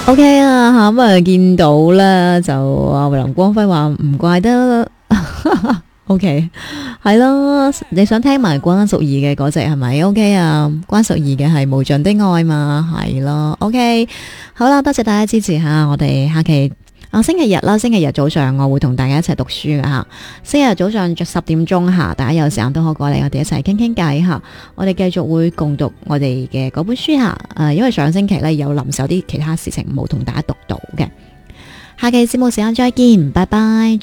OK 啊，咁啊見到啦，就阿林光輝話唔怪得，OK 係咯，你想聽埋關淑怡嘅嗰隻係咪 ？OK 啊，關淑怡嘅係無盡的愛嘛，係咯，OK 好啦，多謝大家支持下，我哋下期。星期日啦，星期日早上我會同大家一齊讀書嘅吓。星期日早上10點鐘吓，大家有時間都可過嚟，我哋一齊傾傾偈吓。我哋繼續會共讀我哋嘅嗰本書吓。因為上星期咧有臨時有啲其他事情冇同大家讀到嘅。下期節目時間再見，拜拜。